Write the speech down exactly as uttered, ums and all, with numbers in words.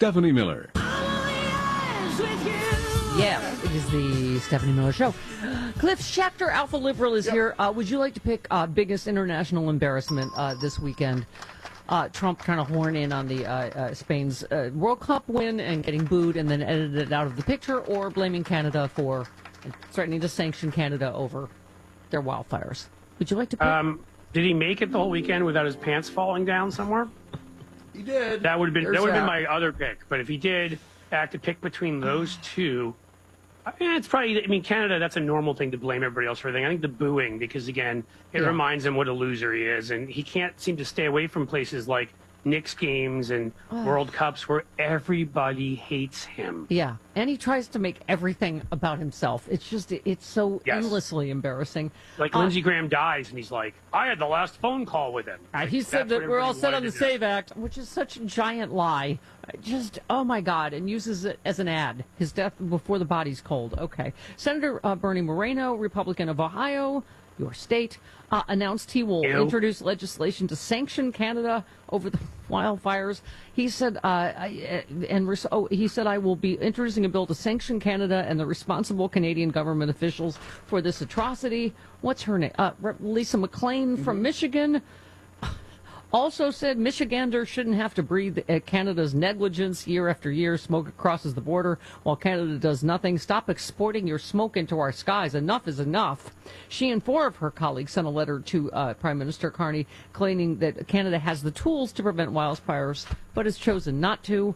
Stephanie Miller. Yeah, it is the Stephanie Miller Show. Cliff Schachter, Alpha Liberal, is yep. here. Uh, would you like to pick uh, biggest international embarrassment uh, this weekend? Uh, Trump trying to horn in on the uh, uh, Spain's uh, World Cup win and getting booed and then edited out of the picture, or blaming Canada for threatening to sanction Canada over their wildfires. Would you like to pick? Um, did he make it the whole weekend without his pants falling down somewhere? He did. That would have been There's that would have been that. my other pick. But if he did, I have to pick between those two. I mean, it's probably. I mean, Canada. That's a normal thing to blame everybody else for. Everything. I think the booing, because again, it Yeah. reminds him what a loser he is, and he can't seem to stay away from places like Knicks games and Oh. World Cups where everybody hates him. Yeah, and he tries to make everything about himself. It's just, it's so Yes. endlessly embarrassing. Like Uh, Lindsey Graham dies, and he's like, "I had the last phone call with him." Uh, Like, he said that's that what we're all everybody set on the wanted to do. SAVE Act, which is such a giant lie. Uh, Just, oh my God, and uses it as an ad. His death before the body's cold. Okay. Senator uh, Bernie Moreno, Republican of Ohio, your state, uh, announced he will Ew. introduce legislation to sanction Canada over the wildfires. He said, uh, I, uh, and res- oh, he said, I will be introducing a bill to sanction Canada and the responsible Canadian government officials for this atrocity. What's her name? Uh, Re- Lisa McClain from Michigan. Also said Michiganders shouldn't have to breathe uh, Canada's negligence year after year. Smoke crosses the border while Canada does nothing. Stop exporting your smoke into our skies. Enough is enough. She and four of her colleagues sent a letter to uh, Prime Minister Carney claiming that Canada has the tools to prevent wildfires, but has chosen not to.